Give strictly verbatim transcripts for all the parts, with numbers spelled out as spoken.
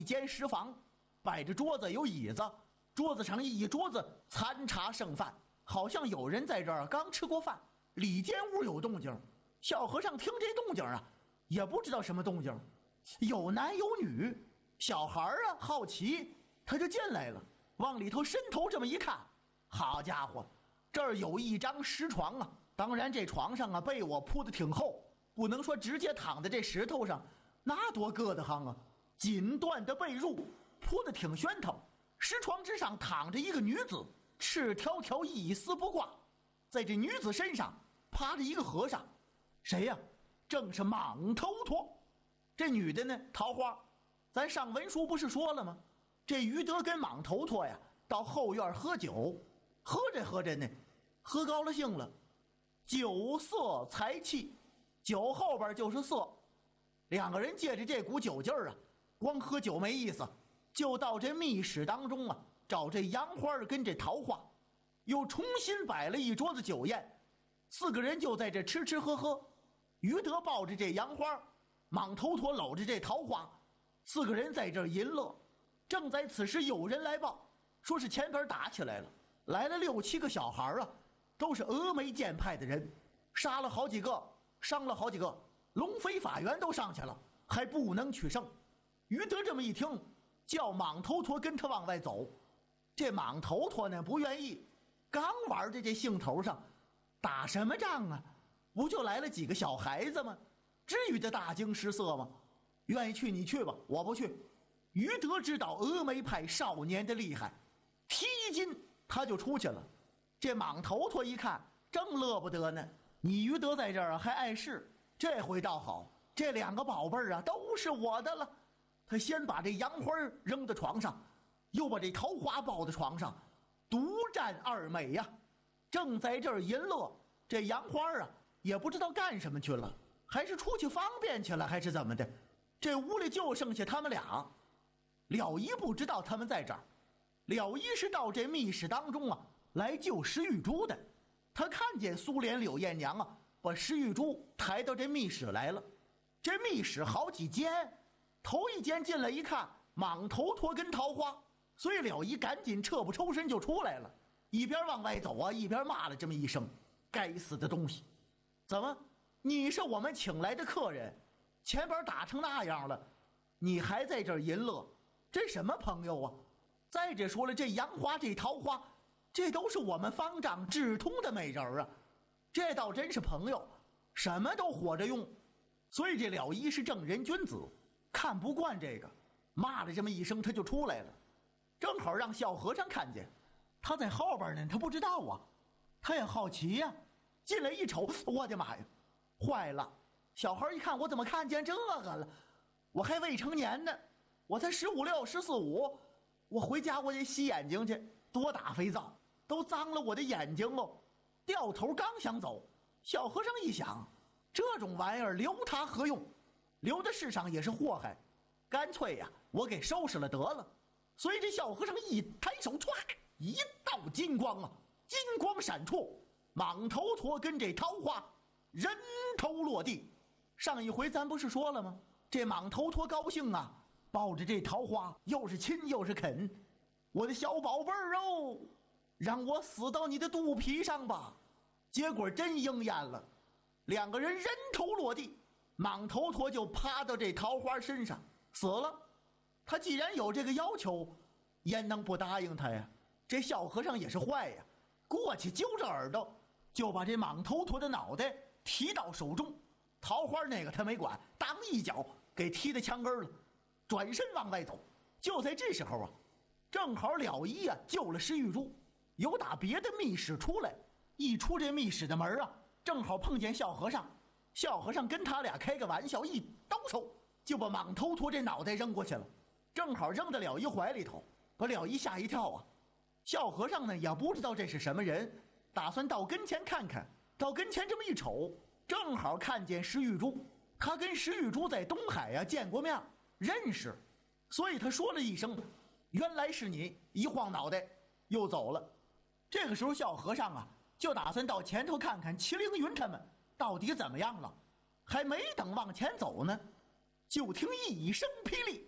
一间食房，摆着桌子有椅子，桌子上一桌子残茶剩饭，好像有人在这儿刚吃过饭。里间屋有动静，小和尚听这动静啊，也不知道什么动静，有男有女。小孩啊好奇，他就进来了，往里头伸头这么一看，好家伙，这儿有一张石床啊，当然这床上啊被窝铺得挺厚，不能说直接躺在这石头上，那多硌得慌啊。锦缎的被褥铺得挺喧腾，石床之上躺着一个女子，赤条条一丝不挂，在这女子身上趴着一个和尚，谁呀？正是莽头陀。这女的呢，桃花，咱上文书不是说了吗？这于德跟莽头陀呀到后院喝酒，喝着喝着呢，喝高了兴了，酒色财气，酒后边就是色，两个人借着这股酒劲儿啊，光喝酒没意思，就到这密室当中啊，找这杨花跟这桃花，又重新摆了一桌子酒宴，四个人就在这吃吃喝喝。于德抱着这杨花，莽头陀搂着这桃花，四个人在这儿淫乐。正在此时，有人来报，说是前边打起来了，来了六七个小孩啊，都是峨眉剑派的人，杀了好几个，伤了好几个，龙飞法元都上去了，还不能取胜。于德这么一听，叫莽头陀跟他往外走。这莽头陀呢不愿意，刚玩的这兴头上，打什么仗啊？不就来了几个小孩子吗？至于这大惊失色吗？愿意去你去吧，我不去。于德知道峨眉派少年的厉害，提一筋他就出去了。这莽头陀一看，正乐不得呢，你于德在这儿还碍事，这回倒好，这两个宝贝儿啊都是我的了。他先把这杨花扔到床上，又把这桃花抱到床上，独占二美呀、啊。正在这儿淫乐，这杨花啊也不知道干什么去了，还是出去方便去了，还是怎么的。这屋里就剩下他们俩，了一不知道他们在这儿，了一是到这密室当中啊来救石玉珠的。他看见苏联柳艳娘啊把石玉珠抬到这密室来了。这密室好几间，头一间进来一看，莽头陀跟桃花，所以了一赶紧撤不抽身就出来了，一边往外走啊，一边骂了这么一声：该死的东西！怎么，你是我们请来的客人，前边打成那样了，你还在这儿淫乐，这什么朋友啊？再者说了，这杨花这桃花，这都是我们方丈智通的美人啊，这倒真是朋友，什么都活着用。所以这了一是正人君子，看不惯这个，骂了这么一声他就出来了，正好让小和尚看见，他在后边呢，他不知道啊，他也好奇呀、啊，进来一瞅，我的妈呀，坏了！小孩一看，我怎么看见这个了？我还未成年呢，我才十五六十四五，我回家我得洗眼睛去，多打肥皂，都脏了我的眼睛哦。掉头刚想走，小和尚一想，这种玩意儿留它何用？留在世上也是祸害，干脆呀、啊，我给收拾了得了。所以这小和尚一抬手，唰，一道金光啊，金光闪烁，莽头陀跟这桃花人头落地。上一回咱不是说了吗？这莽头陀高兴啊，抱着这桃花又是亲又是啃，我的小宝贝儿哦，让我死到你的肚皮上吧。结果真应验了，两个人人头落地，莽头陀就趴到这桃花身上死了。他既然有这个要求，焉能不答应他呀？这小和尚也是坏呀，过去揪着耳朵就把这莽头陀的脑袋提到手中。桃花那个他没管，当一脚给踢到墙根了，转身往外走。就在这时候啊，正好了一啊救了石玉珠，有打别的密室出来，一出这密室的门啊，正好碰见小和尚。小和尚跟他俩开个玩笑，一刀手就把莽头陀这脑袋扔过去了，正好扔到了一怀里头，把了一吓一跳啊。小和尚呢也不知道这是什么人，打算到跟前看看。到跟前这么一瞅，正好看见石玉珠，他跟石玉珠在东海啊见过面，认识，所以他说了一声原来是你，一晃脑袋又走了。这个时候小和尚啊就打算到前头看看麒麟云他们到底怎么样了，还没等往前走呢，就听一声霹雳，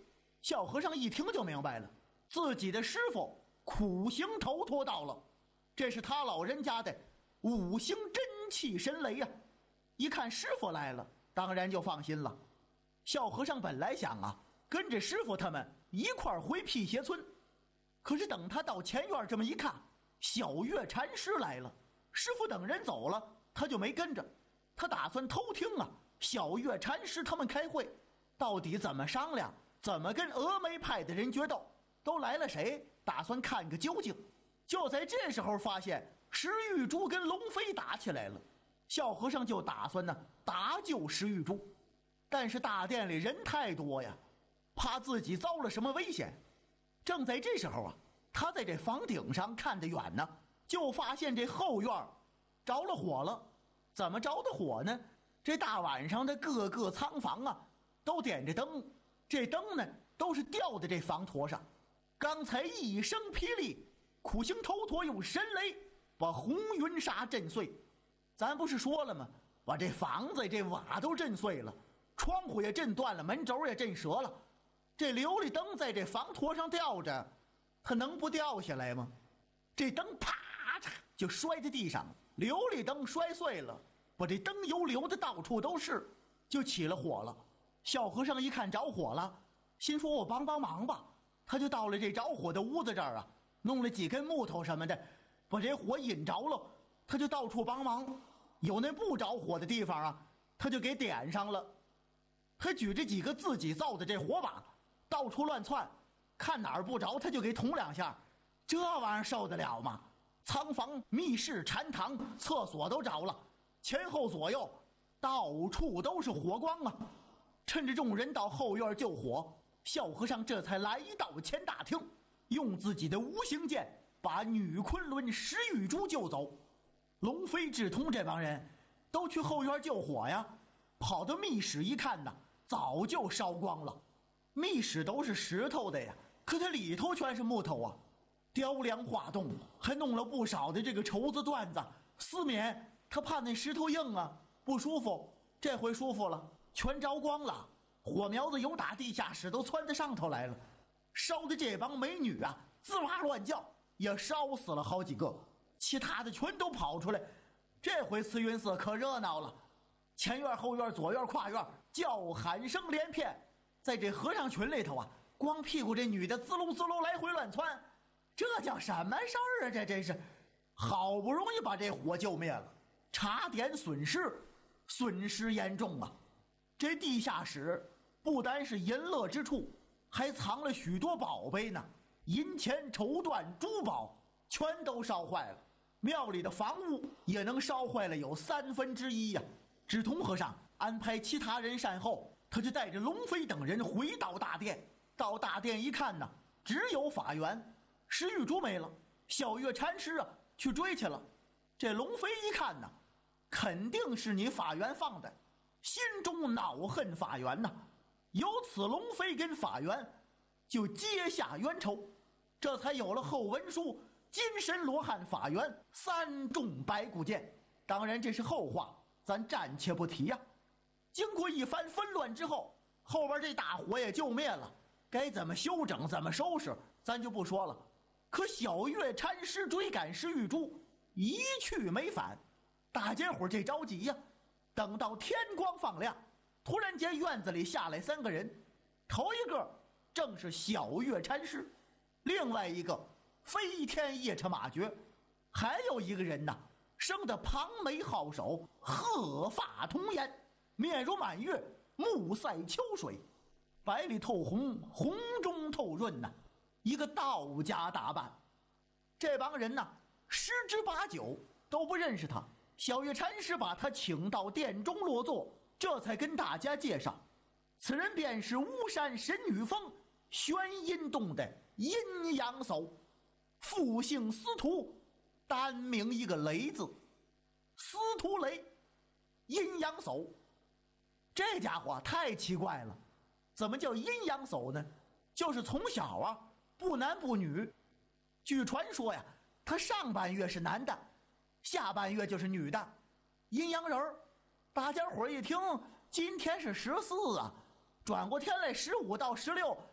小和尚一听就明白了，自己的师傅苦行头陀到了，这是他老人家的五行真气神雷呀、啊！一看师傅来了，当然就放心了。小和尚本来想啊，跟着师傅他们一块儿回辟邪村，可是等他到前院这么一看，小月禅师来了，师傅等人走了，他就没跟着。他打算偷听啊，小月禅师他们开会，到底怎么商量，怎么跟峨眉派的人决斗，都来了谁，打算看个究竟。就在这时候，发现石玉珠跟龙飞打起来了，小和尚就打算呢搭救石玉珠，但是大殿里人太多呀，怕自己遭了什么危险。正在这时候啊，他在这房顶上看得远呢，就发现这后院着了火了。怎么着的火呢？这大晚上的各个仓房啊都点着灯，这灯呢都是吊在这房坨上。刚才一声霹雳，苦行头陀用神雷把红云纱震碎，咱不是说了吗？把这房子这瓦都震碎了，窗户也震断了，门轴也震折了。这琉璃灯在这房坨上吊着，它能不掉下来吗？这灯啪嚓就摔在地上，琉璃灯摔碎了，把这灯油流的到处都是，就起了火了。小和尚一看着火了，心说我帮帮忙吧，他就到了这着火的屋子这儿啊，弄了几根木头什么的，把这火引着了，他就到处帮忙。有那不着火的地方啊，他就给点上了。他举着几个自己造的这火把，到处乱窜，看哪儿不着他就给捅两下。这玩意儿受得了吗？仓房、密室、禅堂、厕所都着了，前后左右到处都是火光啊！趁着众人到后院救火，小和尚这才来到前大厅，用自己的无形剑把女昆仑石玉珠救走。龙飞、智通这帮人都去后院救火呀，跑到密室一看呐，早就烧光了。密室都是石头的呀，可它里头全是木头啊，雕梁画栋，还弄了不少的这个绸子缎子丝棉。他怕那石头硬啊，不舒服。这回舒服了，全着光了，火苗子由打地下室都窜到上头来了。烧的这帮美女啊，滋哇乱叫，也烧死了好几个，其他的全都跑出来。这回慈云寺可热闹了，前院后院左院跨院叫喊声连片。在这和尚群里头啊，光屁股这女的滋噜滋噜来回乱窜，这叫什么事儿啊？这真是好不容易把这火救灭了，差点损失，损失严重啊！这地下室不单是淫乐之处，还藏了许多宝贝呢，银钱、绸缎、珠宝全都烧坏了，庙里的房屋也能烧坏了有三分之一呀、啊！智通和尚安排其他人善后，他就带着龙飞等人回到大殿。到大殿一看呢，只有法源，石玉珠没了，小月禅师啊去追去了。这龙飞一看呢，肯定是你法源放的，心中恼恨法源呐、啊。由此龙飞跟法源就结下冤仇，这才有了后文书金身罗汉法源三重白骨剑。当然这是后话，咱暂且不提呀、啊。经过一番纷乱之后，后边这大火也救灭了，该怎么修整怎么收拾咱就不说了。可小月禅师追赶石玉珠一去没返，大家伙这着急呀、啊。等到天光放亮，突然间院子里下来三个人，头一个正是小月禅师，另外一个飞天夜叉马绝，还有一个人呐，生得庞眉皓首，鹤发童颜，面如满月，目赛秋水，白里透红，红中透润呐、啊，一个道家打扮。这帮人呐，十之八九都不认识他。小月禅师把他请到殿中落座，这才跟大家介绍，此人便是巫山神女峰玄阴洞的阴阳叟，复姓司徒，单名一个雷字，司徒雷，阴阳叟。这家伙太奇怪了，怎么叫阴阳叟呢？就是从小啊不男不女，据传说呀，他上半月是男的，下半月就是女的，阴阳人儿。大家伙一听，今天是十四啊，转过天来十五到十六，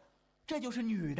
这就是女的。